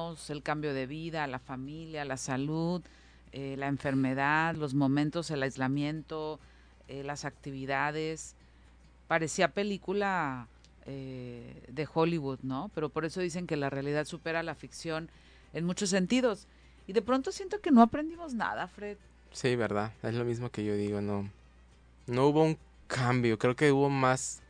vivimos, el cambio de vida, la familia, la salud, la enfermedad, los momentos, el aislamiento, las actividades. Parecía película de Hollywood, ¿no? Pero por eso dicen que la realidad supera la ficción en muchos sentidos. Y de pronto siento que no aprendimos nada, Fred. Sí, verdad, es lo mismo que yo digo, no hubo un cambio, creo que hubo más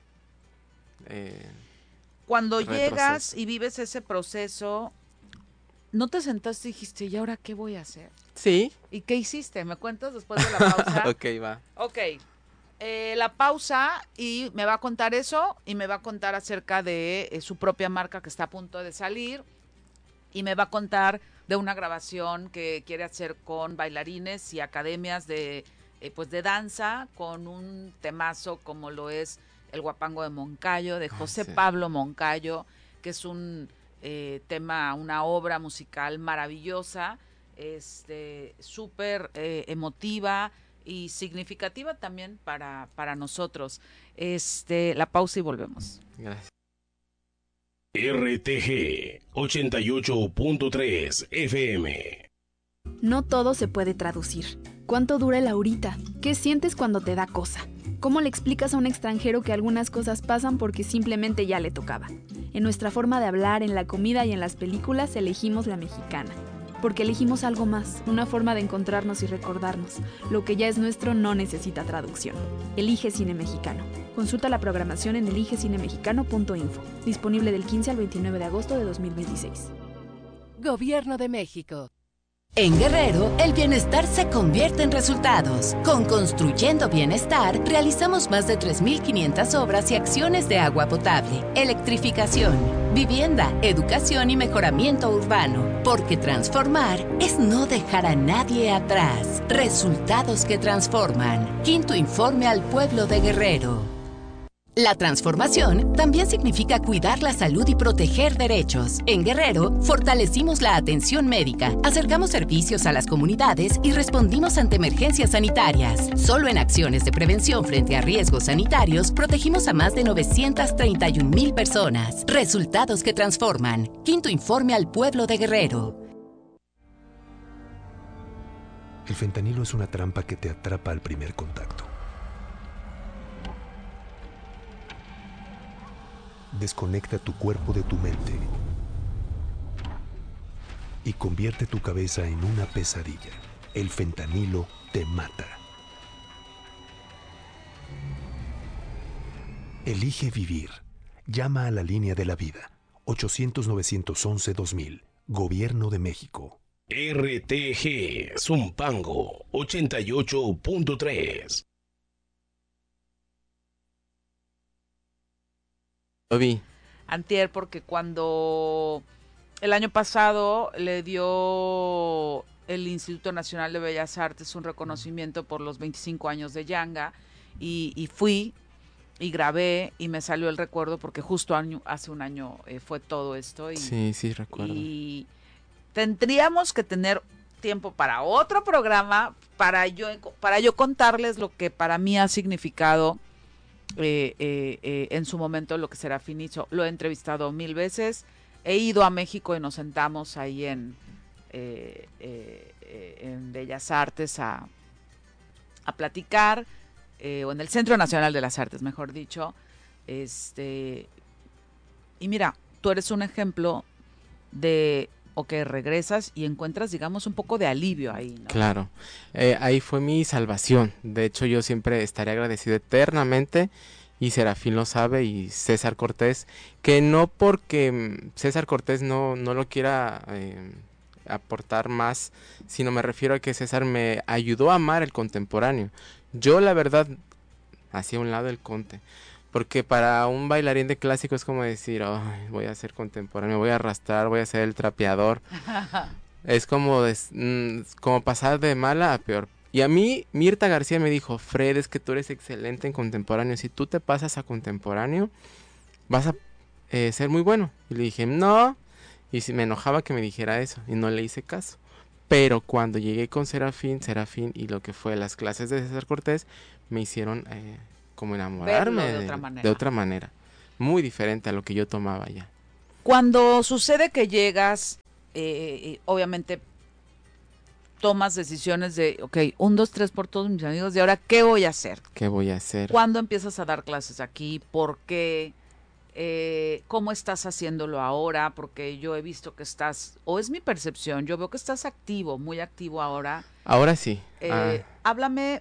Cuando retroceso. llegas y vives ese proceso, ¿no te sentaste y dijiste, ¿y ahora qué voy a hacer? Sí. ¿Y qué hiciste? ¿Me cuentas después de la pausa? Ok, va. Ok, la pausa y me va a contar eso y me va a contar acerca de su propia marca que está a punto de salir y me va a contar de una grabación que quiere hacer con bailarines y academias de pues de danza con un temazo como lo es El Guapango de Moncayo, de José sí. Pablo Moncayo, que es un tema, una obra musical maravillosa, súper emotiva y significativa también para nosotros. La pausa y volvemos. Gracias. RTG 88.3 FM. No todo se puede traducir. ¿Cuánto dura el ahorita? ¿Qué sientes cuando te da cosa? ¿Cómo le explicas a un extranjero que algunas cosas pasan porque simplemente ya le tocaba? En nuestra forma de hablar, en la comida y en las películas elegimos la mexicana. Porque elegimos algo más, una forma de encontrarnos y recordarnos. Lo que ya es nuestro no necesita traducción. Elige Cine Mexicano. Consulta la programación en eligecinemexicano.info. Disponible del 15 al 29 de agosto de 2026. Gobierno de México. En Guerrero, el bienestar se convierte en resultados. Con Construyendo Bienestar, realizamos más de 3.500 obras y acciones de agua potable, electrificación, vivienda, educación y mejoramiento urbano. Porque transformar es no dejar a nadie atrás. Resultados que transforman. Quinto informe al pueblo de Guerrero. La transformación también significa cuidar la salud y proteger derechos. En Guerrero, fortalecimos la atención médica, acercamos servicios a las comunidades y respondimos ante emergencias sanitarias. Solo en acciones de prevención frente a riesgos sanitarios, protegimos a más de 931,000 personas. Resultados que transforman. Quinto informe al pueblo de Guerrero. El fentanilo es una trampa que te atrapa al primer contacto. Desconecta tu cuerpo de tu mente y convierte tu cabeza en una pesadilla. El fentanilo te mata. Elige vivir. Llama a la línea de la vida. 800-911-2000. Gobierno de México. RTG Zumpango 88.3. Lo vi. Antier, porque cuando el año pasado le dio el Instituto Nacional de Bellas Artes un reconocimiento por los 25 años de Yanga y fui y grabé y me salió el recuerdo porque justo hace un año fue todo esto. Y, sí, recuerdo. Y tendríamos que tener tiempo para otro programa para yo contarles lo que para mí ha significado en su momento lo que Serafín hizo. Lo he entrevistado 1000 veces, he ido a México y nos sentamos ahí en Bellas Artes a platicar, o en el Centro Nacional de las Artes, mejor dicho. Y mira, tú eres un ejemplo de regresas y encuentras, digamos, un poco de alivio ahí, ¿no? Claro, ahí fue mi salvación. De hecho, yo siempre estaré agradecido eternamente, y Serafín lo sabe, y César Cortés, que no porque César Cortés no lo quiera aportar más, sino me refiero a que César me ayudó a amar el contemporáneo. Yo, la verdad, hacía a un lado el conte. Porque para un bailarín de clásico es como decir, voy a ser contemporáneo, voy a arrastrar, voy a ser el trapeador. Es como pasar de mala a peor. Y a mí, Mirta García me dijo, Fred, es que tú eres excelente en contemporáneo. Si tú te pasas a contemporáneo, vas a ser muy bueno. Y le dije, no. Y me enojaba que me dijera eso. Y no le hice caso. Pero cuando llegué con Serafín y lo que fue las clases de César Cortés, me hicieron... como enamorarme de otra manera, muy diferente a lo que yo tomaba ya. Cuando sucede que llegas obviamente tomas decisiones de, ok, 1, 2, 3 por todos mis amigos, y ahora, ¿qué voy a hacer? ¿Qué voy a hacer? ¿Cuándo empiezas a dar clases aquí? ¿Por qué? ¿Cómo estás haciéndolo ahora? Porque yo he visto que estás, o es mi percepción, yo veo que estás activo, muy activo ahora. Ahora sí. Háblame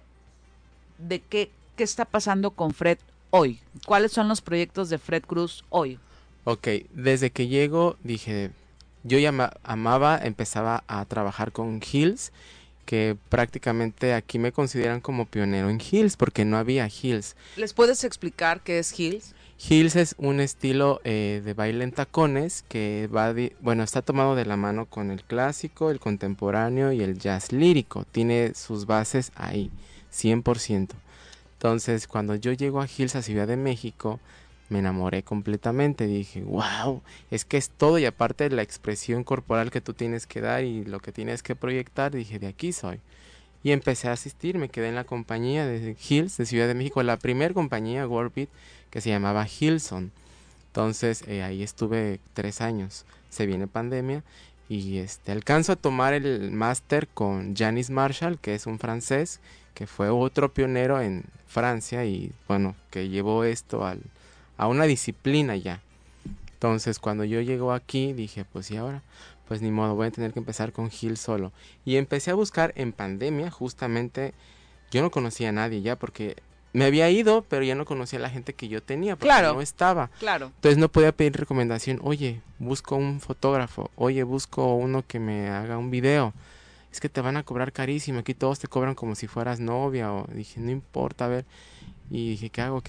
de qué está pasando con Fred hoy. ¿Cuáles son los proyectos de Fred Cruz hoy? Ok, desde que llego dije, yo ya empezaba a trabajar con Hills, que prácticamente aquí me consideran como pionero en Hills, porque no había Hills. ¿Les puedes explicar qué es Hills? Hills es un estilo de baile en tacones que está tomado de la mano con el clásico, el contemporáneo y el jazz lírico. Tiene sus bases ahí, 100%. Entonces, cuando yo llego a Hills, a Ciudad de México, me enamoré completamente. Dije, wow, es que es todo, y aparte de la expresión corporal que tú tienes que dar y lo que tienes que proyectar, dije, de aquí soy. Y empecé a asistir, me quedé en la compañía de Hills de Ciudad de México, la primer compañía World Beat, que se llamaba Hillson. Entonces ahí estuve 3 años. Se viene pandemia y alcanzo a tomar el máster con Janis Marshall, que es un francés, que fue otro pionero en Francia y bueno, que llevó esto a una disciplina ya. Entonces cuando yo llego aquí dije, pues y ahora, pues ni modo, voy a tener que empezar con Hills solo. Y empecé a buscar en pandemia, justamente, yo no conocía a nadie ya porque me había ido, pero ya no conocía a la gente que yo tenía, porque no estaba. Claro. Entonces no podía pedir recomendación, oye, busco un fotógrafo, oye, busco uno que me haga un video. Es que te van a cobrar carísimo, aquí todos te cobran como si fueras novia, o dije, no importa, a ver. Y dije, ¿qué hago?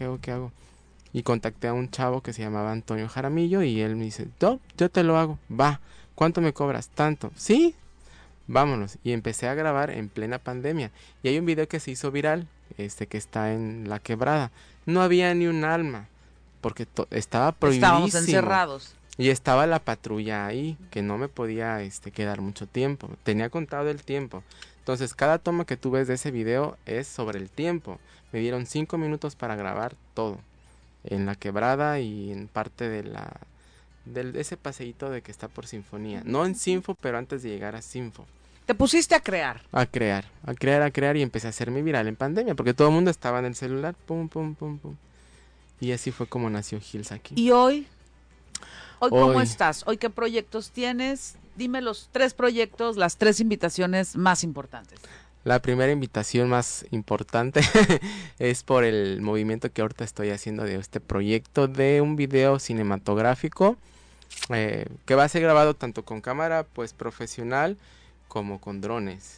Y contacté a un chavo que se llamaba Antonio Jaramillo y él me dice, no, yo te lo hago, va, ¿cuánto me cobras? Tanto, ¿sí? Vámonos. Y empecé a grabar en plena pandemia. Y hay un video que se hizo viral, que está en La Quebrada. No había ni un alma, porque estaba prohibidísimo. Estábamos encerrados. Y estaba la patrulla ahí, que no me podía quedar mucho tiempo. Tenía contado el tiempo. Entonces, cada toma que tú ves de ese video es sobre el tiempo. Me dieron 5 minutos para grabar todo. En La Quebrada y en parte de ese paseíto de que está por Sinfonía. No en Sinfo, pero antes de llegar a Sinfo. Te pusiste a crear. A crear y empecé a hacerme viral en pandemia, porque todo el mundo estaba en el celular, pum, pum, pum, pum. Y así fue como nació Hills aquí. ¿Y hoy? ¿Hoy cómo estás? ¿Hoy qué proyectos tienes? Dime los 3 proyectos, las 3 invitaciones más importantes. La primera invitación más importante es por el movimiento que ahorita estoy haciendo de este proyecto de un video cinematográfico que va a ser grabado tanto con cámara pues profesional como con drones.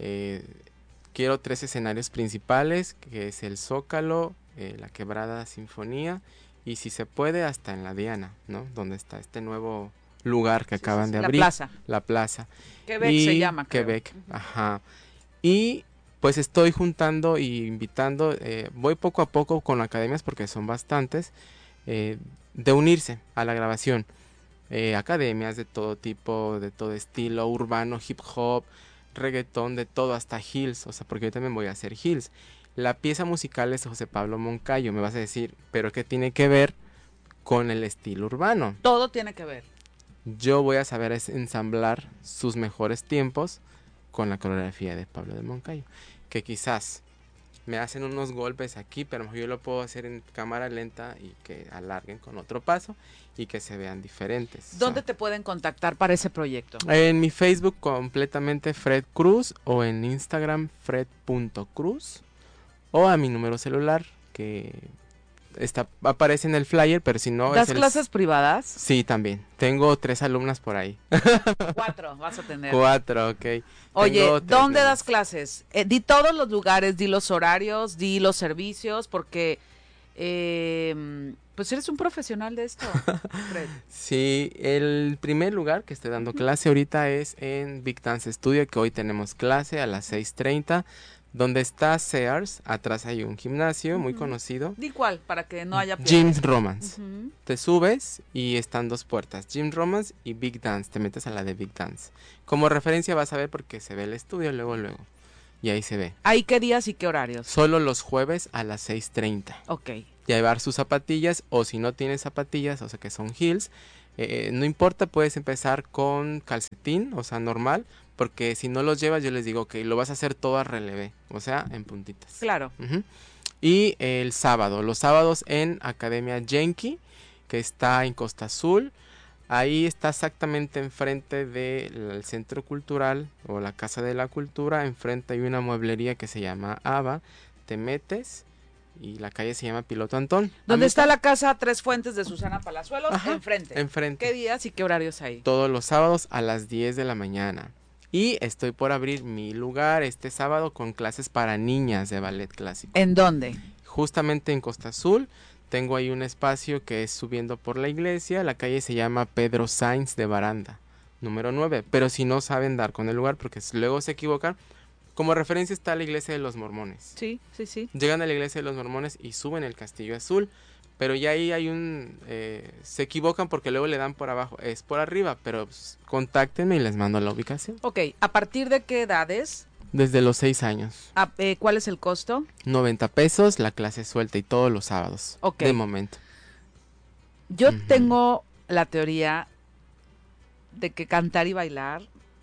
Quiero 3 escenarios principales, que es el Zócalo, la Quebrada Sinfonía y si se puede hasta en la Diana, ¿no? Donde está este nuevo lugar que acaban de abrir. La plaza. Quebec se llama, creo. Quebec, ajá. Y pues estoy juntando y invitando, voy poco a poco con academias porque son bastantes, de unirse a la grabación. Academias de todo tipo, de todo estilo, urbano, hip hop, reggaetón, de todo, hasta Hills, o sea, porque yo también voy a hacer Hills. La pieza musical es de José Pablo Moncayo, me vas a decir, pero ¿qué tiene que ver con el estilo urbano? Todo tiene que ver. Yo voy a saber ensamblar sus mejores tiempos con la coreografía de Pablo de Moncayo, que quizás me hacen unos golpes aquí, pero yo lo puedo hacer en cámara lenta y que alarguen con otro paso y que se vean diferentes. ¿Dónde te pueden contactar para ese proyecto? En mi Facebook completamente Fred Cruz, o en Instagram fred.cruz, o a mi número celular que aparece en el flyer, pero si no... ¿Das clases privadas? Sí, también. Tengo 3 alumnas por ahí. 4 vas a tener. 4, ok. Oye, ¿dónde das clases? Di todos los lugares, di los horarios, di los servicios, porque pues eres un profesional de esto, Fred. Sí, el primer lugar que estoy dando clase ahorita es en Big Dance Studio, que hoy tenemos clase a las 6:30. Donde está Sears, atrás hay un gimnasio muy conocido. ¿Di cuál? Para que no haya... Jim Romance. Te subes y están 2 puertas, Jim Romance y Big Dance. Te metes a la de Big Dance. Como referencia vas a ver porque se ve el estudio luego. Y ahí se ve. ¿Ahí qué días y qué horarios? Solo los jueves a las 6:30. Ok. Llevar sus zapatillas, o si no tienes zapatillas, o sea que son heels, No importa, puedes empezar con calcetín, o sea, normal, porque si no los llevas yo les digo, ok, lo vas a hacer todo a relevé, o sea, en puntitas. Claro. Y los sábados en Academia Yankee, que está en Costa Azul. Ahí está exactamente enfrente del Centro Cultural o la Casa de la Cultura. Enfrente hay una mueblería que se llama Ava. Te metes y la calle se llama Piloto Antón. ¿Dónde está la casa Tres Fuentes de Susana Palazuelos? Ajá, enfrente. Enfrente. ¿Qué días y qué horarios hay? Todos los sábados a las 10 de la mañana. Y estoy por abrir mi lugar este sábado con clases para niñas de ballet clásico. ¿En dónde? Justamente en Costa Azul. Tengo ahí un espacio que es subiendo por la iglesia. La calle se llama Pedro Sainz de Baranda, número 9. Pero si no saben dar con el lugar, porque luego se equivocan, como referencia está la iglesia de los mormones. Sí. Llegan a la iglesia de los mormones y suben el Castillo Azul. Pero ya ahí hay se equivocan porque luego le dan por abajo. Es por arriba, pero pues, contáctenme y les mando la ubicación. Ok, ¿a partir de qué edades? Desde los 6 años. ¿Cuál es el costo? 90 pesos, la clase suelta y todos los sábados. Ok. De momento. Yo tengo la teoría de que cantar y bailar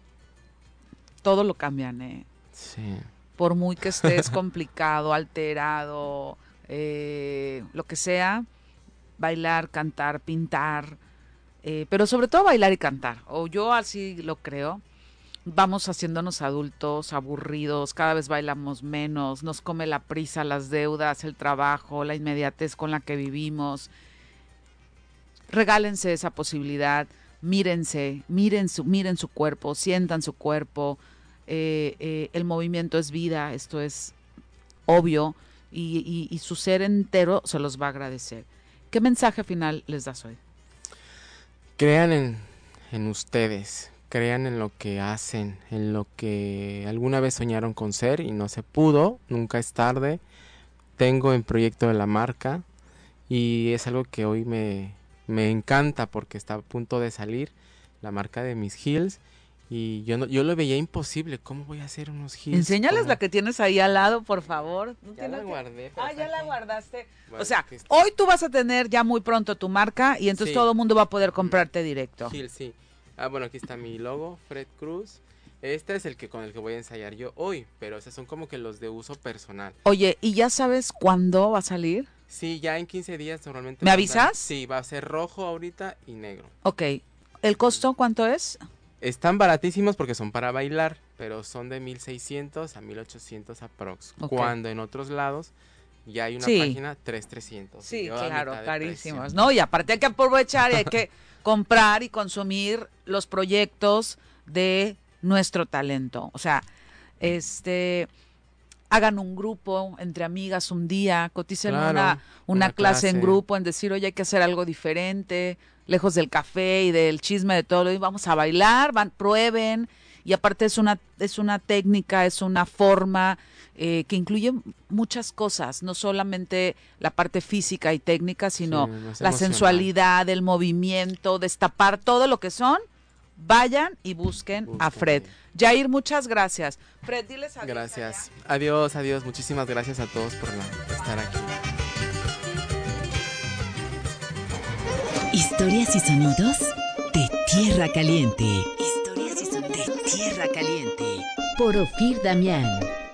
todo lo cambian, ¿eh? Sí. Por muy que estés complicado, alterado, lo que sea, bailar, cantar, pintar, pero sobre todo bailar y cantar, o yo así lo creo. Vamos haciéndonos adultos, aburridos, cada vez bailamos menos, nos come la prisa, las deudas, el trabajo, la inmediatez con la que vivimos. Regálense esa posibilidad, mírense, miren su cuerpo, sientan su cuerpo. El movimiento es vida, esto es obvio, y su ser entero se los va a agradecer. ¿Qué mensaje final les das hoy? Crean en ustedes. Crean en lo que hacen, en lo que alguna vez soñaron con ser y no se pudo, nunca es tarde. Tengo en proyecto de la marca y es algo que hoy me encanta porque está a punto de salir la marca de mis heels y yo lo veía imposible. ¿Cómo voy a hacer unos heels? Enséñales ¿Cómo? la que tienes ahí al lado, por favor. Ya la guardé. Ya la guardaste. Bueno, o sea, aquí está. hoy tú vas a tener ya muy pronto tu marca y entonces Sí. todo el mundo va a poder comprarte directo. Heels, sí. Bueno, aquí está mi logo, Fred Cruz. Este es con el que voy a ensayar yo hoy, pero esos son como que los de uso personal. Oye, ¿y ya sabes cuándo va a salir? Sí, ya en 15 días normalmente. ¿Me avisas? Sí, va a ser rojo ahorita y negro. Ok. ¿El costo cuánto es? Están baratísimos porque son para bailar, pero son de 1,600 a 1,800 aprox. Ok. Cuando en otros lados ya hay una Sí. página 3,300. Sí, Yo a claro, mitad de carísimos. precio. No, y aparte hay que aprovechar y hay que comprar y consumir los proyectos de nuestro talento. O sea, hagan un grupo entre amigas un día, coticen Claro, una clase en clase. grupo, en decir, oye, hay que hacer algo diferente, lejos del café y del chisme de todo, y vamos a bailar, prueben, y aparte es una técnica, es una forma que incluye muchas cosas, no solamente la parte física y técnica, sino Sí, más la emocional. sensualidad, el movimiento, destapar todo lo que son. Vayan y busquen a Fred. Jair, muchas gracias. Fred, diles adiós. Gracias. Adiós, adiós. Muchísimas gracias a todos por estar aquí. Historias y sonidos de Tierra Caliente. Historias y sonidos de Tierra Caliente. Por Ofir Damián.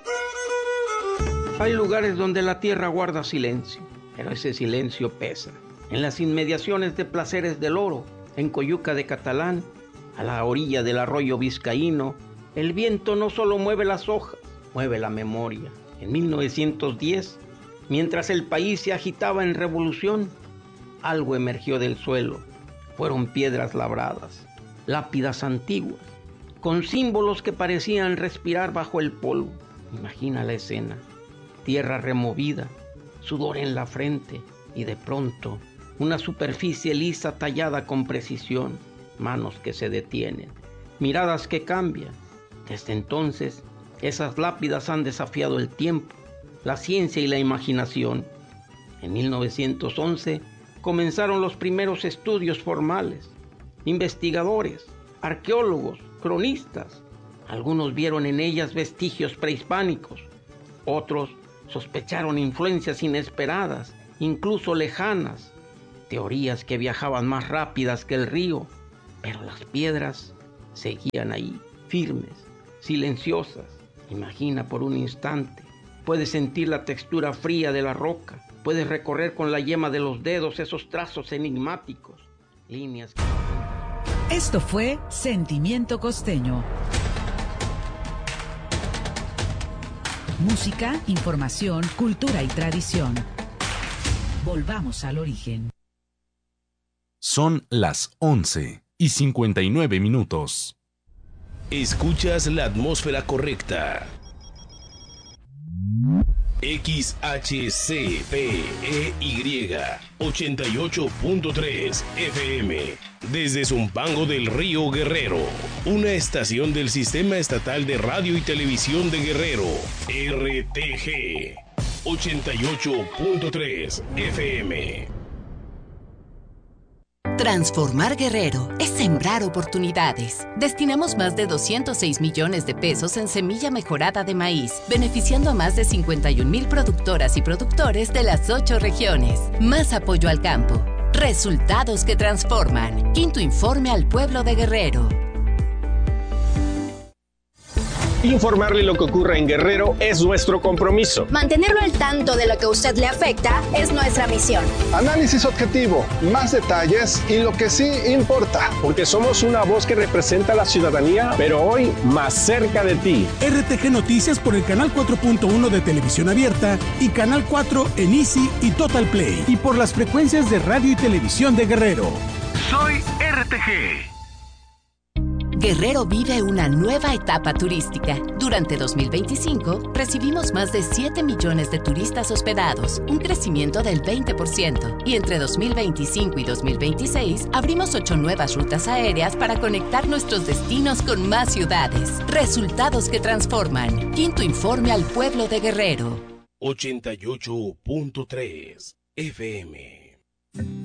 Hay lugares donde la tierra guarda silencio, pero ese silencio pesa. En las inmediaciones de Placeres del Oro, en Coyuca de Catalán, a la orilla del arroyo vizcaíno, el viento no solo mueve las hojas, mueve la memoria. En 1910, mientras el país se agitaba en revolución, algo emergió del suelo. Fueron piedras labradas, lápidas antiguas, con símbolos que parecían respirar bajo el polvo. Imagina la escena. Tierra removida, sudor en la frente y de pronto una superficie lisa tallada con precisión, manos que se detienen, miradas que cambian. Desde entonces, esas lápidas han desafiado el tiempo, la ciencia y la imaginación. En 1911 comenzaron los primeros estudios formales. Investigadores, arqueólogos, cronistas. Algunos vieron en ellas vestigios prehispánicos, otros sospecharon influencias inesperadas, incluso lejanas. teorías que viajaban más rápidas que el río, pero las piedras seguían ahí, firmes, silenciosas. Imagina por un instante, puedes sentir la textura fría de la roca, puedes recorrer con la yema de los dedos esos trazos enigmáticos, líneas que... Esto fue Sentimiento Costeño. Música, información, cultura y tradición. Volvamos al origen. Son las 11:59. Escuchas la atmósfera correcta. XHCPEY 88.3 FM desde Zumpango del Río Guerrero, una estación del Sistema Estatal de Radio y Televisión de Guerrero, RTG 88.3 FM. Transformar Guerrero es sembrar oportunidades. Destinamos más de 206 millones de pesos en semilla mejorada de maíz, beneficiando a más de 51,000 productoras y productores de las 8 regiones. Más apoyo al campo. Resultados que transforman. Quinto informe al pueblo de Guerrero. Informarle lo que ocurre en Guerrero es nuestro compromiso. Mantenerlo al tanto de lo que a usted le afecta es nuestra misión. Análisis objetivo, más detalles y lo que sí importa. Porque somos una voz que representa a la ciudadanía, pero hoy más cerca de ti. RTG Noticias por el canal 4.1 de Televisión Abierta y canal 4 en Easy y Total Play. Y por las frecuencias de radio y televisión de Guerrero. Soy RTG. Guerrero vive una nueva etapa turística. Durante 2025, recibimos más de 7 millones de turistas hospedados, un crecimiento del 20%. Y entre 2025 y 2026, abrimos 8 nuevas rutas aéreas para conectar nuestros destinos con más ciudades. Resultados que transforman. Quinto informe al pueblo de Guerrero. 88.3 FM.